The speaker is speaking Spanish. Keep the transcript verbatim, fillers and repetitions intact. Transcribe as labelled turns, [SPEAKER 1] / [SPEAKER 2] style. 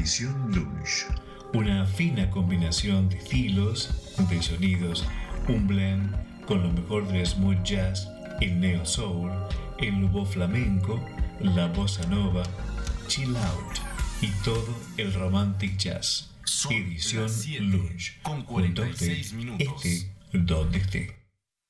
[SPEAKER 1] Edición Lunch.
[SPEAKER 2] Una fina combinación de estilos, de sonidos, un blend con lo mejor del smooth jazz, el neo soul, el nuevo flamenco, la bossa nova, chill out y todo el romantic jazz.
[SPEAKER 3] Son
[SPEAKER 2] Edición
[SPEAKER 3] las siete
[SPEAKER 2] Lunch.
[SPEAKER 3] con
[SPEAKER 2] Junto a
[SPEAKER 3] cuarenta y
[SPEAKER 2] usted,
[SPEAKER 3] seis minutos.
[SPEAKER 2] esté donde esté.